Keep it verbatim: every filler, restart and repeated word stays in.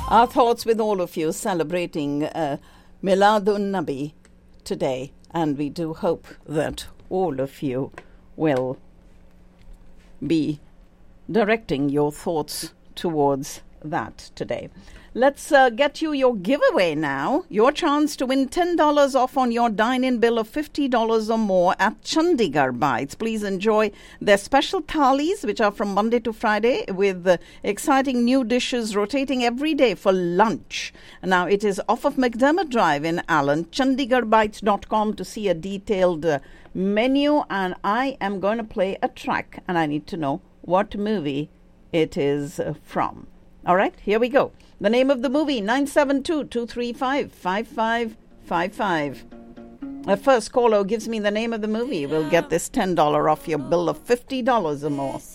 Our thoughts with all of you celebrating uh, Miladun Nabi today, and we do hope that all of you will be directing your thoughts towards that today. Let's uh, get you your giveaway now. Your chance to win ten dollars off on your dine-in bill of fifty dollars or more at Chandigarh Bites. Please enjoy their special thalis, which are from Monday to Friday, with uh, exciting new dishes rotating every day for lunch. Now, it is off of McDermott Drive in Allen, chandigarh bites dot com to see a detailed uh, menu. And I am going to play a track, and I need to know what movie it is uh, from. All right, here we go. The name of the movie, nine seven two, two three five, five five five five. The first caller who gives me the name of the movie will get this ten dollars off your bill of fifty dollars or more.